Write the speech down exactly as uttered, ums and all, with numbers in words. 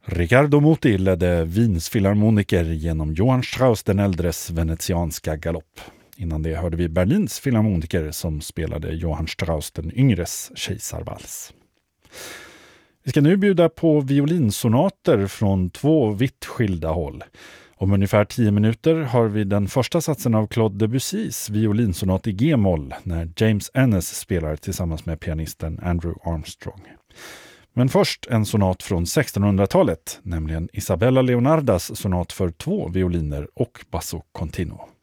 Riccardo Muti ledde Wiens filharmoniker genom Johann Strauss den äldres venetianska galopp. Innan det hörde vi Berlins filharmoniker som spelade Johann Strauss den yngres kejsarvals. Vi ska nu bjuda på violinsonater från två vitt skilda håll. Om ungefär tio minuter har vi den första satsen av Claude Debussys violinsonat i G-moll när James Ennis spelar tillsammans med pianisten Andrew Armstrong. Men först en sonat från sextonhundratalet, nämligen Isabella Leonardas sonat för två violiner och basso continuo.